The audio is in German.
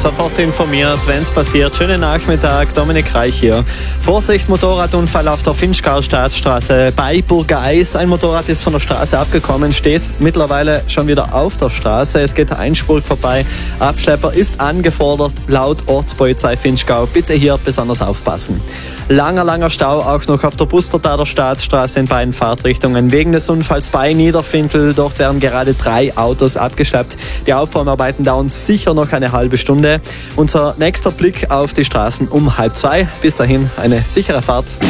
sofort informiert, wenn es passiert. Schönen Nachmittag, Dominik Reich hier. Vorsicht, Motorradunfall auf der Finchgauer Staatsstraße bei Burgeis. Ein Motorrad ist von der Straße abgekommen, steht mittlerweile schon wieder auf der Straße. Es geht einspurig vorbei. Abschlepper ist angefordert, laut Ortspolizei Finchgau. Bitte hier besonders aufpassen. Langer Stau auch noch auf der Bustertaler Staatsstraße in beiden Fahrtrichtungen. Wegen des Unfalls bei Niederfintel, dort werden gerade 3 Autos abgeschleppt. Die Aufräumarbeiten dauern sicher noch eine halbe Stunde. Unser nächster Blick auf die Straßen um 1:30. Bis dahin eine sichere Fahrt.